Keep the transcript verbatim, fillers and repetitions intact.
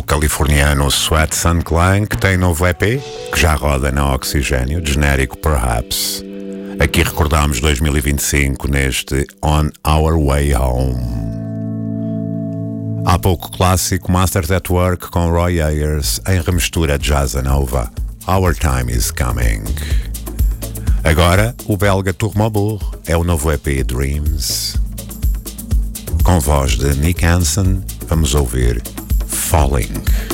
do californiano Sweat Sun Clan, que tem novo E P, que já roda na Oxigênio, genérico Perhaps. Aqui recordamos dois mil e vinte e cinco neste On Our Way Home. Há pouco clássico Masters at Work com Roy Ayers em remistura Jazza Nova, Our Time Is Coming. Agora, o belga Tourmabur é o novo E P Dreams. Com voz de Nick Hansen, vamos ouvir Falling.